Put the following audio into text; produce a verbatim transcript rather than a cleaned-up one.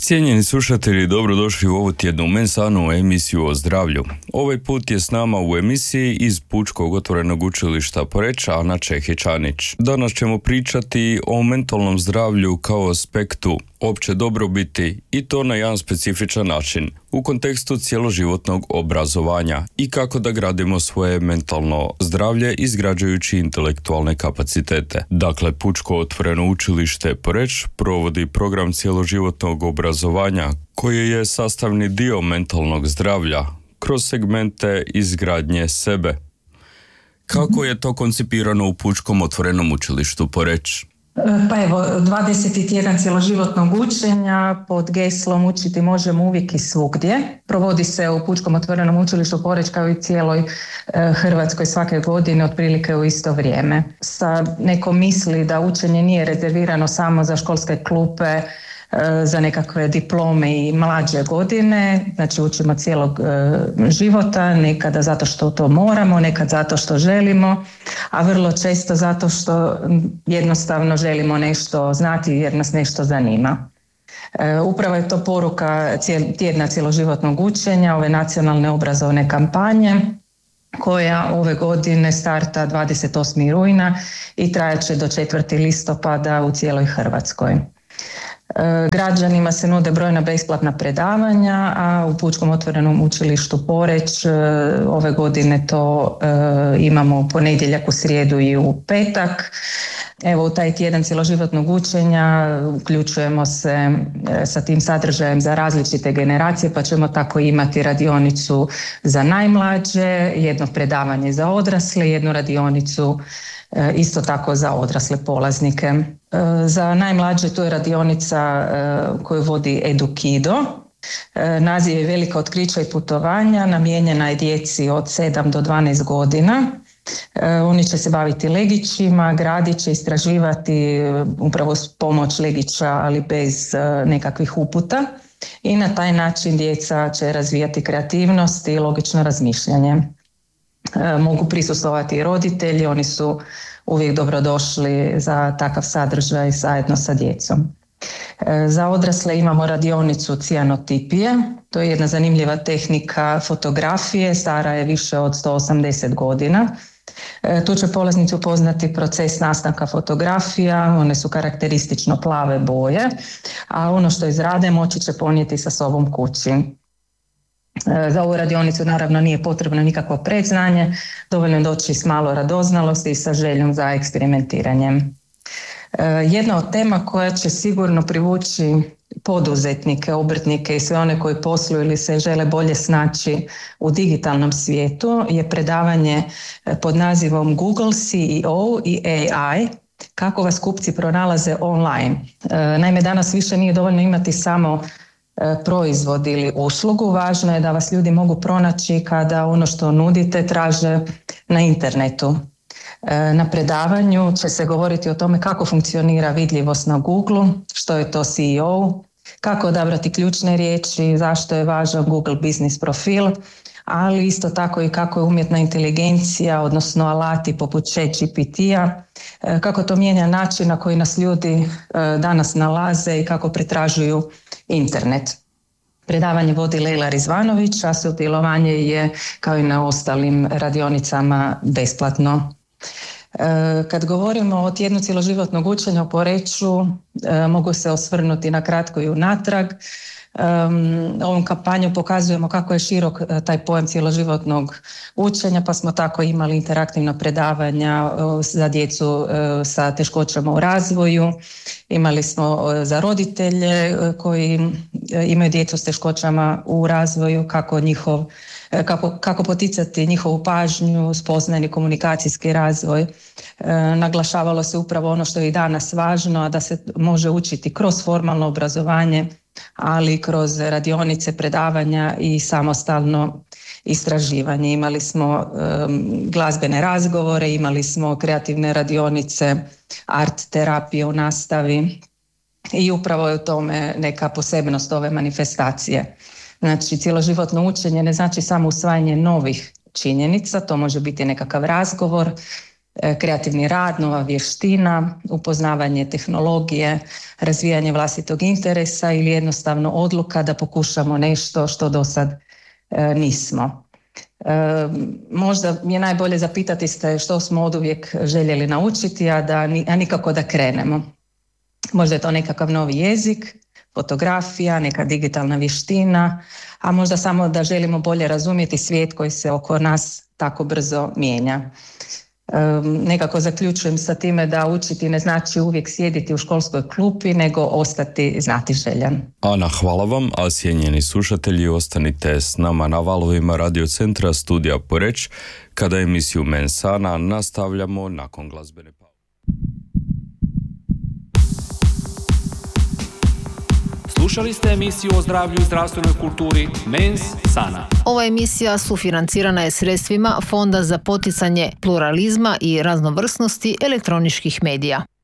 Cijenjeni slušatelji, dobrodošli u ovu tjednu Mensanu emisiju o zdravlju. Ovaj put je s nama u emisiji iz Pučkog otvorenog učilišta Poreč Ana Čehić-Anić. Danas ćemo pričati o mentalnom zdravlju kao aspektu opće dobrobiti i to na jedan specifičan način u kontekstu cjeloživotnog obrazovanja i kako da gradimo svoje mentalno zdravlje izgrađujući intelektualne kapacitete. Dakle, Pučko otvoreno učilište Poreč provodi program cjeloživotnog obrazovanja koji je sastavni dio mentalnog zdravlja kroz segmente izgradnje sebe. Kako je to koncipirano u Pučkom otvorenom učilištu Poreč? Pa evo, dvadeseti tjedan cjeloživotnog učenja pod geslom Učiti možemo uvijek i svugdje. Provodi se u Pučkom otvorenom učilištu Poreč kao i cijeloj e, Hrvatskoj svake godine otprilike u isto vrijeme. Sa nekom misli da učenje nije rezervirano samo za školske klupe, za nekakve diplome i mlađe godine, znači učimo cijelog e, života, nekada zato što to moramo, nekad zato što želimo, a vrlo često zato što jednostavno želimo nešto znati jer nas nešto zanima. E, upravo je to poruka cijel, tjedna cjeloživotnog učenja, ove nacionalne obrazovne kampanje, koja ove godine starta dvadeset osmog rujna i trajaće do četvrtog listopada u cijeloj Hrvatskoj. Građanima se nude brojna besplatna predavanja, a u Pučkom otvorenom učilištu Poreč ove godine to e, imamo u ponedjeljak, u srijedu i u petak. Evo, u taj tjedan cjeloživotnog učenja uključujemo se e, sa tim sadržajem za različite generacije, pa ćemo tako imati radionicu za najmlađe, jedno predavanje za odrasle, jednu radionicu isto tako za odrasle polaznike. Za najmlađe tu je radionica koju vodi Edukido. Naziv je Velika otkrića i putovanja, namijenjena je djeci od sedam do dvanaest godina. Oni će se baviti legićima, gradit će, istraživati upravo s pomoć legića, ali bez nekakvih uputa. I na taj način djeca će razvijati kreativnost i logično razmišljanje. Mogu prisustvovati i roditelji, oni su uvijek dobrodošli za takav sadržaj zajedno sa djecom. Za odrasle imamo radionicu cijanotipije, to je jedna zanimljiva tehnika fotografije, stara je više od sto osamdeset godina. Tu će polaznici upoznati proces nastanka fotografija, one su karakteristično plave boje, a ono što izrade moći će ponijeti sa sobom kući. Za ovu radionicu naravno nije potrebno nikakvo predznanje, dovoljno doći s malo radoznalosti i sa željom za eksperimentiranjem. Jedna od tema koja će sigurno privući poduzetnike, obrtnike i sve one koji posluju ili se žele bolje snaći u digitalnom svijetu je predavanje pod nazivom Google C E O i A I, kako vas kupci pronalaze online. Naime, danas više nije dovoljno imati samo proizvod ili uslugu, važno je da vas ljudi mogu pronaći kada ono što nudite traže na internetu. Na predavanju će se govoriti o tome kako funkcionira vidljivost na Google, što je to C E O, kako odabrati ključne riječi, zašto je važan Google Business profil, ali isto tako i kako je umjetna inteligencija, odnosno alati poput Chat G P T-a, kako to mijenja način na koji nas ljudi danas nalaze i kako pretražuju internet. Predavanje vodi Lejla Rizvanović, a sudjelovanje je kao i na ostalim radionicama besplatno. Kad govorimo o tjednu cjeloživotnog učenja u Poreču, mogu se osvrnuti na kratko i unatrag. Um, ovom kampanju pokazujemo kako je širok taj pojam cjeloživotnog učenja, pa smo tako imali interaktivna predavanja za djecu sa teškoćama u razvoju, imali smo za roditelje koji imaju djecu s teškoćama u razvoju, kako njihov Kako, kako poticati njihovu pažnju, spoznajni komunikacijski razvoj. E, naglašavalo se upravo ono što je i danas važno, a da se može učiti kroz formalno obrazovanje, ali kroz radionice, predavanja i samostalno istraživanje. Imali smo e, glazbene razgovore, imali smo kreativne radionice, art terapije u nastavi i upravo je u tome neka posebnost ove manifestacije. Znači, cjeloživotno učenje ne znači samo usvajanje novih činjenica, to može biti nekakav razgovor, kreativni rad, nova vještina, upoznavanje tehnologije, razvijanje vlastitog interesa ili jednostavno odluka da pokušamo nešto što do sad nismo. Možda je najbolje zapitati se što smo oduvijek željeli naučiti, a, da, a nikako da krenemo. Možda je to nekakav novi jezik, fotografija, neka digitalna vještina, a možda samo da želimo bolje razumjeti svijet koji se oko nas tako brzo mijenja. Um, nekako zaključujem sa time da učiti ne znači uvijek sjediti u školskoj klupi, nego ostati znatiželjan. Ana, hvala vam, a cijenjeni slušatelji, ostanite s nama na valovima Radio Centra Studija Poreč, kada emisiju Mensana nastavljamo nakon glazbene pauze. Slušali ste emisiju o zdravlju i zdravstvenoj kulturi Mens Sana. Ova emisija sufinancirana je sredstvima Fonda za poticanje pluralizma i raznovrsnosti elektroničkih medija.